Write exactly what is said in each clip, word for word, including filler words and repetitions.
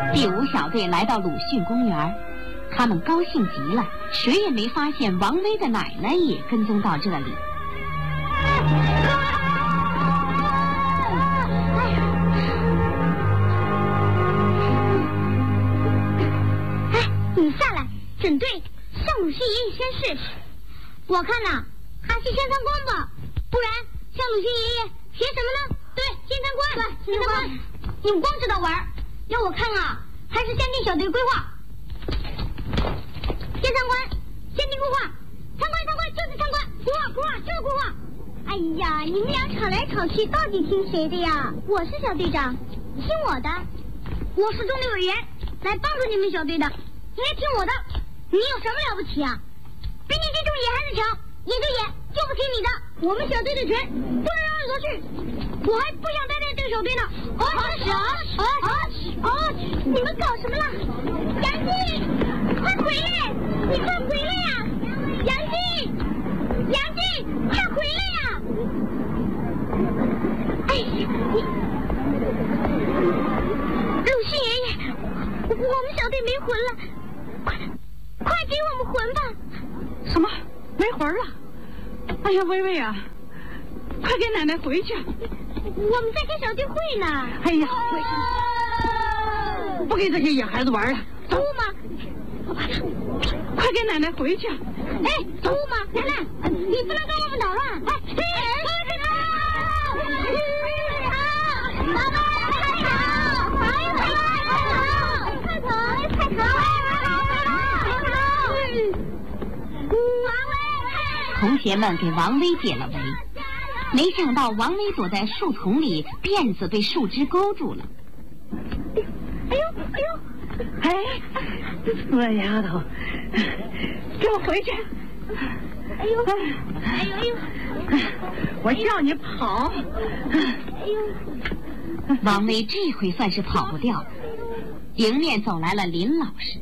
第五小队来到鲁迅公园，他们高兴极了，谁也没发现王威的奶奶也跟踪到这里。 哎，你下来，整队向鲁迅爷爷宣誓。我看呐，还是先参观吧，不然向鲁迅爷爷学什么呢？对，先参观。对，先参观。你们光知道玩，要我看啊，还是先定小队规划。先参观，先定规划，参观参观就是参观，规划规划就是规划。哎呀，你们俩吵来吵去，到底听谁的呀？我是小队长，听我的。我是中队委员，来帮助你们小队的，应该听我的。你有什么了不起啊？比你这种野孩子强，你这野就不听你的。我们小队的权不能让人夺去，我还不想待在这个小队呢。啊啊啊啊！你们搞什么了？杨静，快回来！你快回来呀！杨静，杨静，快回来呀！哎呀，你鲁迅爷爷，我们小队没魂了，快快给我们魂吧！ 什么？没魂了？哎呀，薇薇啊，快给奶奶回去！ 我们在开小队会呢。 哎呀，不跟这些野孩子玩了。 吐吗？ 快给奶奶回去！ 哎，吐吗？奶奶，你不能跟我们捣乱！哎，嘿，快跑！爸爸，快跑！快跑！快跑！快跑！ 同学们给王威解了围，没想到王威躲在树丛里，辫子被树枝勾住了。 哎呦哎呦！ 哎，死丫头，给我回去！ 哎呦哎呦哎呦！ 我叫你跑！ 哎呦！ 王威这回算是跑不掉，迎面走来了林老师。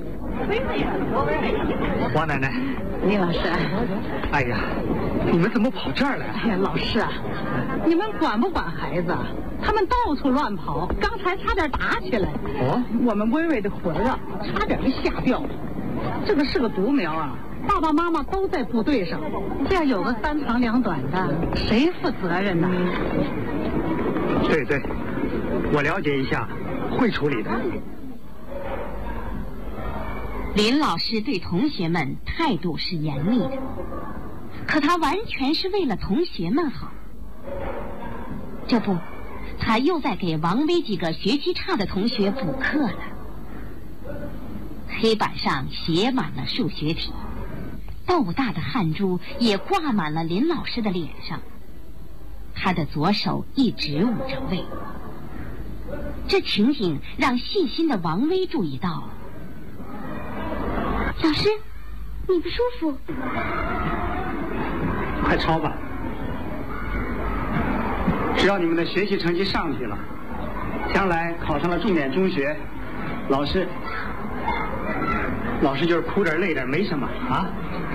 王奶奶， 林老师， 哎呀，你们怎么跑这儿来了？ 哎呀，老师啊，你们管不管孩子？他们到处乱跑，刚才差点打起来。 哦， 我们薇薇的魂啊，差点就吓掉了。这个是个独苗啊，爸爸妈妈都在部队上，这要有个三长两短的，谁负责任呢？ 对对，我了解一下，会处理的。 林老师对同学们态度是严厉的，可他完全是为了同学们好。这不，他又在给王威几个学习差的同学补课了。黑板上写满了数学题，豆大的汗珠也挂满了林老师的脸上。他的左手一直捂着胃。这情景让细心的王威注意到了。 老师，你不舒服？ 快抄吧，只要你们的学习成绩上去了，将来考上了重点中学，老师，老师就是哭点累点没什么啊。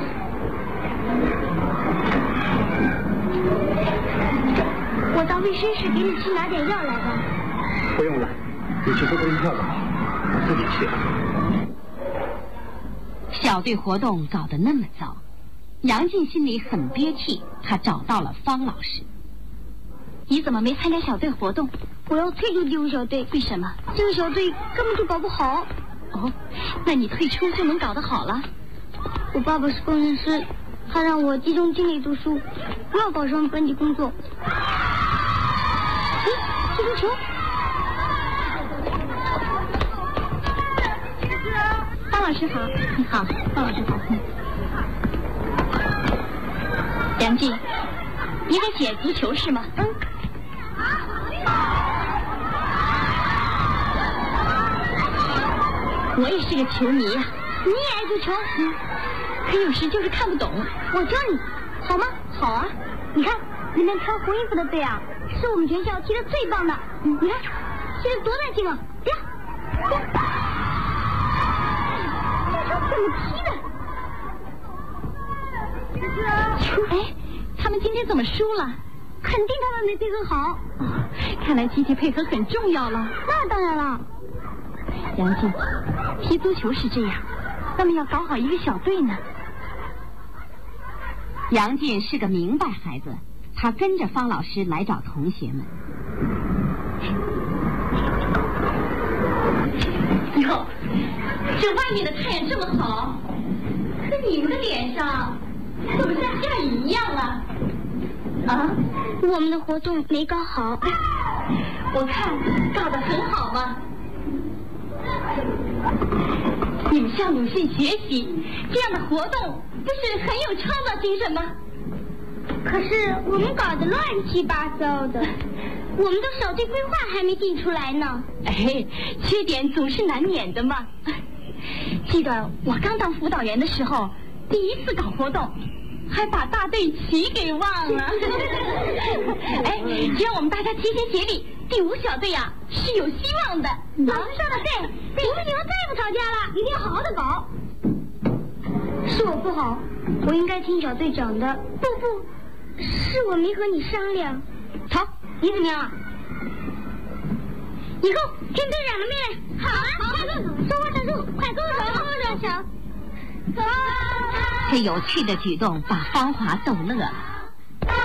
我到卫生室给你去拿点药来吧。 不用了，你去坐公车吧，我自己去。 小队活动搞得那么糟，杨静心里很憋气，他找到了方老师。 你怎么没参加小队活动？我要退出第五小队。为什么？这个小队根本就搞不好。 哦，那你退出就能搞得好了？ 我爸爸是工程师，他让我集中精力读书，不要搞什么本地工作。哎，踢足球！方老师好。你好，方老师好。 杨静，你得写足球是吗？ 嗯。 我也是个球迷呀、啊。 你也爱足球？ 嗯。可有时就是看不懂。 我教你，好吗？ 好啊。 你看，那边穿红衣服的队啊，是我们全校踢得最棒的。嗯、你看，踢得多难听啊！呀，这怎么踢的？ 哎，他们今天怎么输了？ 肯定他们没配合好。 哦，看来集体配合很重要了。 那当然了。 杨静，踢足球是这样，咱们要搞好一个小队呢。杨静是个明白孩子，他跟着方老师来找同学们。哟，这外面的太阳这么好，可你们的脸上怎么像下雨一样啊？啊， 我们的活动没搞好。 我看搞得很好嘛。你们向鲁迅学习，这样的活动不是很有创造精神吗？ 可是我们搞得乱七八糟的，我们的小队规划还没定出来呢。 哎，缺点总是难免的嘛。记得我刚当辅导员的时候，第一次搞活动，还把大队旗给忘了。哎，只要我们大家齐心协力，第五小队呀、啊、是有希望的。 老师说的对，以后你们再不吵架了，一定要好好的搞。是我不好，我应该听小队长的。不不，是我没和你商量。 好，你怎么样啊？ 以后听队长的命令。好啊，快动手，说话算数，快动手，动手，走。 这有趣的举动把芳华逗乐了。